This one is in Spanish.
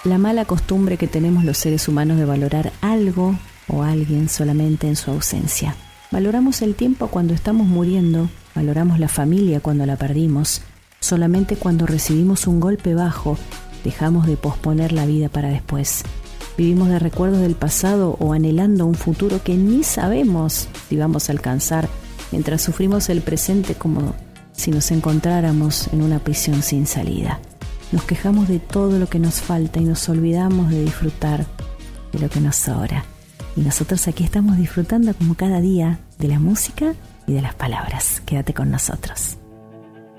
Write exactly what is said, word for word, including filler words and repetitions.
la mala costumbre que tenemos los seres humanos de valorar algo o alguien solamente en su ausencia. Valoramos el tiempo cuando estamos muriendo, valoramos la familia cuando la perdimos. Solamente cuando recibimos un golpe bajo, dejamos de posponer la vida para después. Vivimos de recuerdos del pasado o anhelando un futuro que ni sabemos si vamos a alcanzar, mientras sufrimos el presente como si nos encontráramos en una prisión sin salida. Nos quejamos de todo lo que nos falta y nos olvidamos de disfrutar de lo que nos sobra. Y nosotros aquí estamos disfrutando como cada día de la música y de las palabras. Quédate con nosotros.